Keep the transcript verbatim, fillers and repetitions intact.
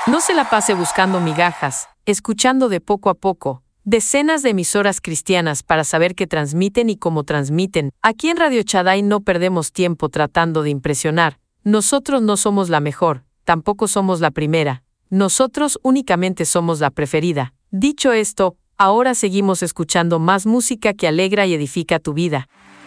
No se la pase buscando migajas, escuchando de poco a poco decenas de emisoras cristianas para saber qué transmiten y cómo transmiten. Aquí en Radio Shaddai no perdemos tiempo tratando de impresionar. Nosotros no somos la mejor, tampoco somos la primera. Nosotros únicamente somos la preferida. Dicho esto, ahora seguimos escuchando más música que alegra y edifica tu vida.